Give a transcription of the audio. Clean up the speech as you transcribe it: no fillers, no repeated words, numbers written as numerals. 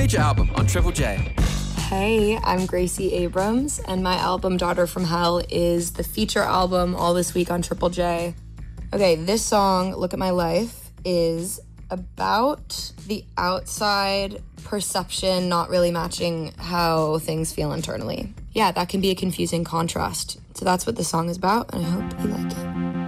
feature album on Triple J. Hey, I'm Gracie Abrams, and my album Daughter from Hell is the feature album all this week on Triple J. Okay, this song, Look at My Life, is about the outside perception not really matching how things feel internally. Yeah, that can be a confusing contrast. So that's what the song is about, and I hope you like it.